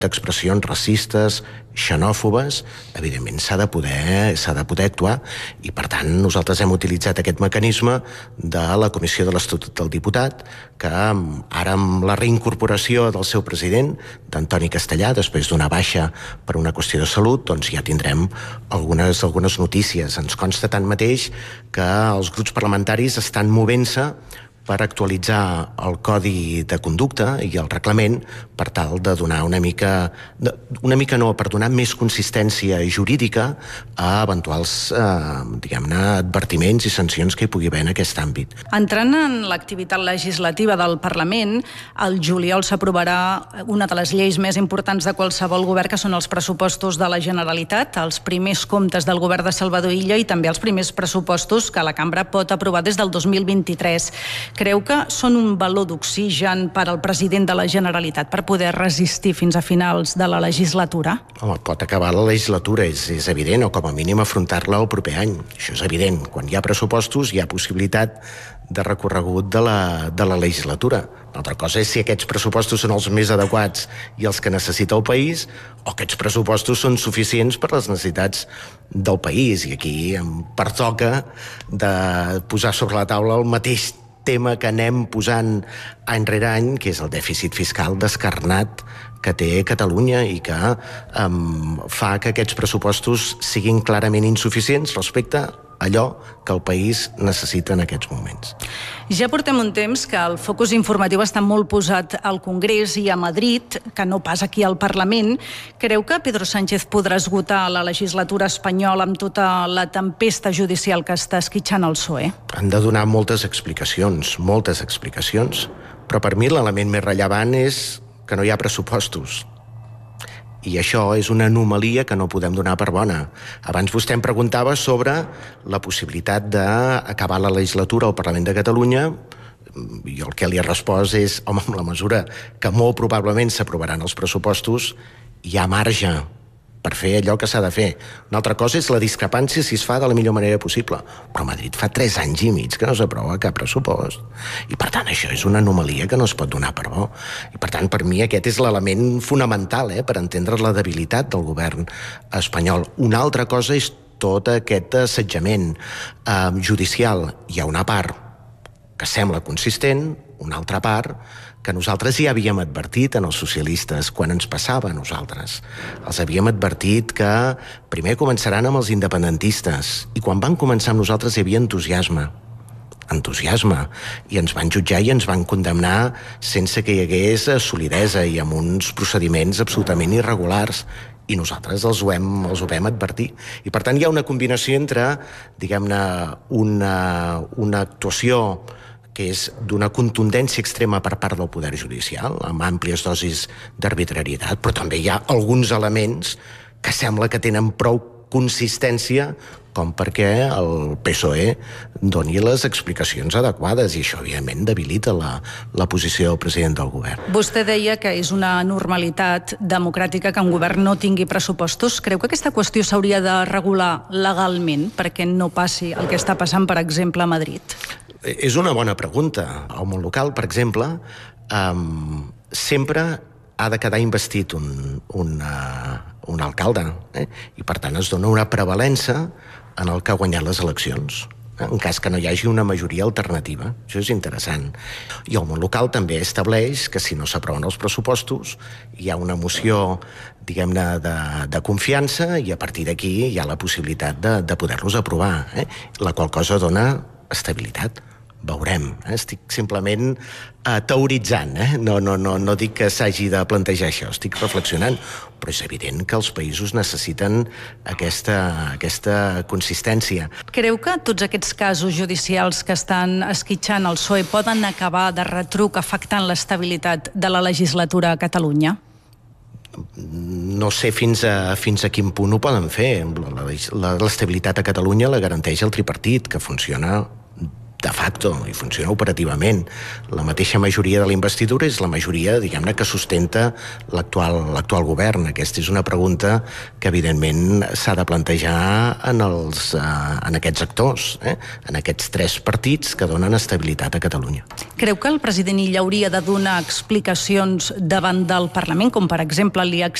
d'expressions racistes, xenòfobes, evidentment s'ha de poder actuar, i per tant nosaltres hem utilitzat aquest mecanisme de la Comissió de l'Estatut del Diputat, que ara amb la reincorporació del seu president, d'Antoni Castellà, després d'una baixa per una qüestió de salut, doncs ja tindrem algunes notícies. Ens consta tanmateix que els grups parlamentaris estan movent-se per actualitzar el Codi de Conducta i el reglament per tal de donar per donar més consistència jurídica a eventuals, diguem-ne, advertiments i sancions que hi pugui haver en aquest àmbit. Entrant en l'activitat legislativa del Parlament, el juliol s'aprovarà una de les lleis més importants de qualsevol govern, que són els pressupostos de la Generalitat, els primers comptes del govern de Salvador Illa i també els primers pressupostos que la cambra pot aprovar des del 2023. Creu que són un baló d'oxigen per al president de la Generalitat per poder resistir fins a finals de la legislatura? Home, pot acabar la legislatura, és evident, o com a mínim afrontar-la el proper any. Això és evident. Quan hi ha pressupostos hi ha possibilitat de recorregut de la legislatura. L'altra cosa és si aquests pressupostos són els més adequats i els que necessita el país, o aquests pressupostos són suficients per les necessitats del país. I aquí em pertoca de posar sobre la taula el mateix tema que anem posant any rere any, que és el dèficit fiscal descarnat que té Catalunya i que fa que aquests pressupostos siguin clarament insuficients respecte a allò que el país necessita en aquests moments. Ja portem un temps que el focus informatiu està molt posat al Congrés i a Madrid, que no pas aquí al Parlament. Creu que Pedro Sánchez podrà esgotar la legislatura espanyola amb tota la tempesta judicial que està esquitxant el PSOE? Han de donar moltes explicacions, però per mi l'element més rellevant és que no hi ha pressupostos. I això és una anomalia que no podem donar per bona. Abans vostè em preguntava sobre la possibilitat d'acabar la legislatura al Parlament de Catalunya, i el que li he respost és, home, en la mesura que molt probablement s'aprovaran els pressupostos, hi ha marge per fer allò que s'ha de fer. Una altra cosa és la discrepància si es fa de la millor manera possible. Però a Madrid fa 3 anys i mig que no s'aprova cap pressupost. I per tant això és una anomalia que no es pot donar per bo. I per tant per mi aquest és l'element fonamental per entendre la debilitat del govern espanyol. Una altra cosa és tot aquest assetjament judicial. Hi ha una part que sembla consistent, una altra part que nosaltres ja havíem advertit en els socialistes quan ens passava a nosaltres. Els havíem advertit que primer començaran amb els independentistes i quan van començar amb nosaltres hi havia entusiasme, i ens van jutjar i ens van condemnar sense que hi hagués solidesa i amb uns procediments absolutament irregulars, i nosaltres els ho vam advertir. I per tant hi ha una combinació entre, diguem-ne, una actuació que és d'una contundència extrema per part del poder judicial, amb àmplies dosis d'arbitrarietat, però també hi ha alguns elements que sembla que tenen prou consistència com perquè el PSOE doni les explicacions adequades, i això, evidentment, debilita la posició del president del govern. Vostè deia que és una normalitat democràtica que un govern no tingui pressupostos. Creu que aquesta qüestió s'hauria de regular legalment perquè no passi el que està passant, per exemple, a Madrid? És una bona pregunta. Al món local, per exemple, sempre ha de quedar investit un alcalde, i per tant es dona una prevalença en el que ha guanyat les eleccions, en cas que no hi hagi una majoria alternativa. Això és interessant. I el món local també estableix que si no s'aproven els pressupostos hi ha una moció, diguem-ne, de confiança, i a partir d'aquí hi ha la possibilitat de poder-los aprovar, la qual cosa dona estabilitat. Veurem. Estic simplement teoritzant. No dic que s'hagi de plantejar això, estic reflexionant, però és evident que els països necessiten aquesta consistència. Creu que tots aquests casos judicials que estan esquitxant el PSOE poden acabar de retruc afectant l'estabilitat de la legislatura a Catalunya? No sé fins a quin punt ho poden fer. L'estabilitat a Catalunya la garanteix el tripartit, que funciona de facto i funciona operativament. La mateixa majoria de la investidura és la majoria, diguem-ne, que sustenta l'actual govern. Aquesta és una pregunta que, evidentment, s'ha de plantejar en aquests actors, en aquests 3 partits que donen estabilitat a Catalunya. Creu que el president Illa hauria de donar explicacions davant del Parlament, com per exemple li ha